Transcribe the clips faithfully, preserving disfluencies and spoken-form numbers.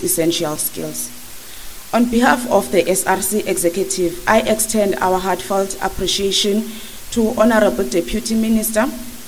these essential skills. On behalf of the S R C Executive, I extend our heartfelt appreciation to Honorable Deputy Minister,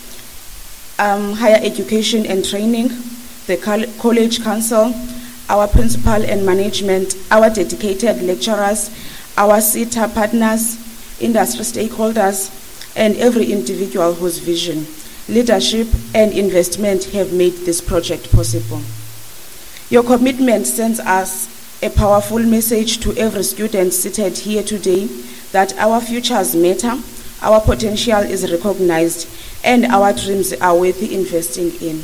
um, Higher Education and Training, the College Council, our principal and management, our dedicated lecturers, our C E T A partners, industry stakeholders, and every individual whose vision, leadership, and investment have made this project possible. Your commitment sends us a powerful message to every student seated here today that our futures matter, our potential is recognized, and our dreams are worth investing in.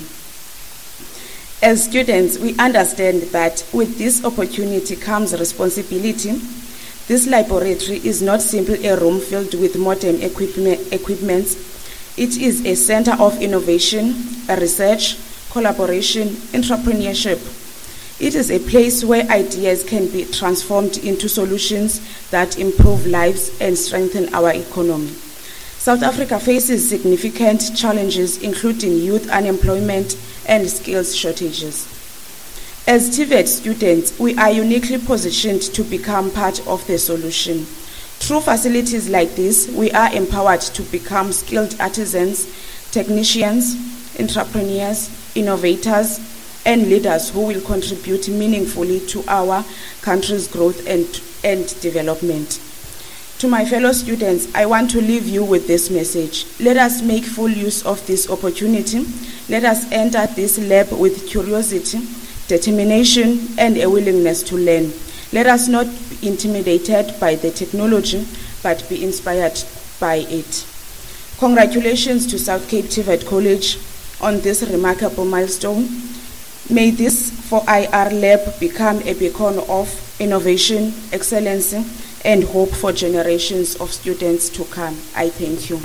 As students, we understand that with this opportunity comes responsibility. This laboratory is not simply a room filled with modern equipment, equipment. It is a center of innovation, research, collaboration, entrepreneurship. It is a place where ideas can be transformed into solutions that improve lives and strengthen our economy. South Africa faces significant challenges, including youth unemployment and skills shortages. As T V E T students, we are uniquely positioned to become part of the solution. Through facilities like this, we are empowered to become skilled artisans, technicians, entrepreneurs, innovators, and leaders who will contribute meaningfully to our country's growth and, and development. To my fellow students, I want to leave you with this message. Let us make full use of this opportunity. Let us enter this lab with curiosity, determination, and a willingness to learn. Let us not be intimidated by the technology, but be inspired by it. Congratulations to South Cape T V E T College on this remarkable milestone. May this four I R lab become a beacon of innovation, excellence, and hope for generations of students to come. I thank you.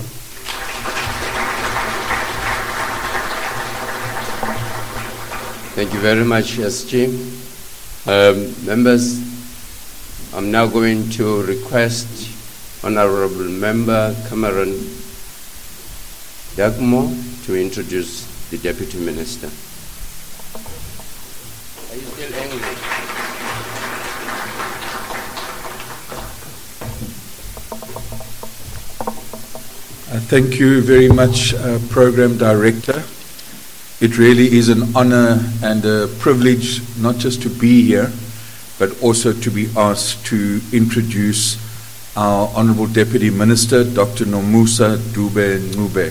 Thank you very much, S G. Um, members, I'm now going to request Honorable Member Cameron Dagmo to introduce the Deputy Minister. Are you still angry? Uh, thank you very much, uh, Program Director. It really is an honor and a privilege not just to be here, but also to be asked to introduce our Honorable Deputy Minister, Doctor Nomusa Dube-Ncube.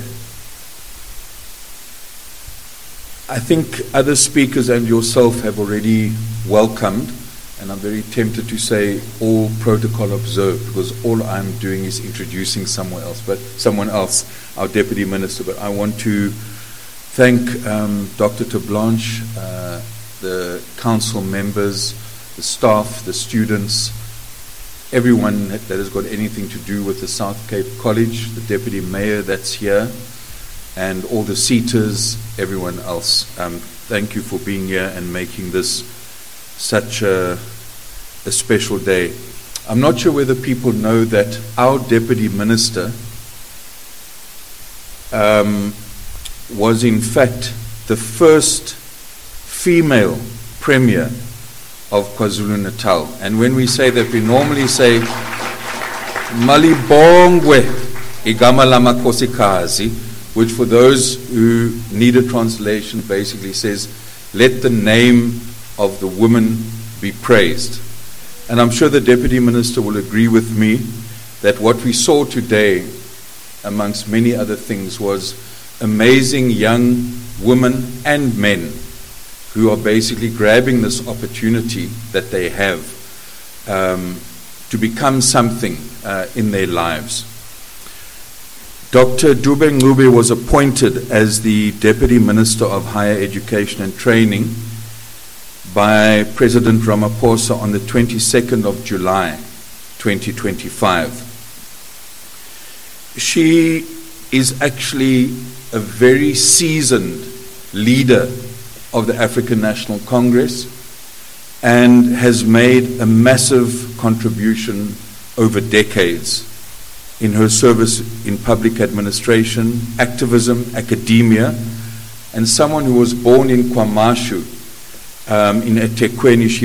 I think other speakers and yourself have already welcomed, and I'm very tempted to say all protocol observed, because all I'm doing is introducing someone else, but someone else, our Deputy Minister. But I want to thank um, Doctor Terblanche, uh, the council members, the staff, the students, everyone that has got anything to do with the South Cape College, the Deputy Mayor that's here, and all the seaters, everyone else. Um, thank you for being here and making this such a, a special day. I'm not sure whether people know that our Deputy Minister um, was in fact the first female Premier of KwaZulu-Natal. And when we say that, we normally say Malibongwe igama lamakhosikazi, which for those who need a translation basically says, let the name of the woman be praised. And I'm sure the Deputy Minister will agree with me that what we saw today, amongst many other things, was amazing young women and men who are basically grabbing this opportunity that they have um, to become something uh, in their lives. Doctor Dube-Ncube was appointed as the Deputy Minister of Higher Education and Training by President Ramaphosa on the twenty-second of July, twenty twenty-five. She is actually a very seasoned leader of the African National Congress and has made a massive contribution over decades in her service in public administration, activism, academia, and someone who was born in KwaMashu, um, in eThekwini.